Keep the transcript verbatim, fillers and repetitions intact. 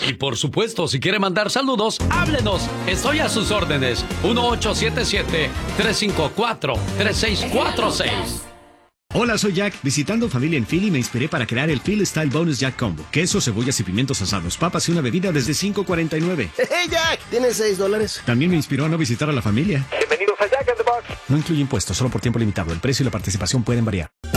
Y por supuesto, si quiere mandar saludos, háblenos. Estoy a sus órdenes. uno ocho siete siete, tres cinco cuatro, tres seis cuatro seis. Hola, soy Jack. Visitando familia en Philly me inspiré para crear el Philly Style Bonus Jack Combo. Queso, cebollas y pimientos asados, papas y una bebida desde cinco cuarenta y nueve. ¡Hey, Jack! ¿Tienes seis dólares? También me inspiró a no visitar a la familia. Bienvenidos a Jack in the Box. No incluye impuestos, solo por tiempo limitado. El precio y la participación pueden variar.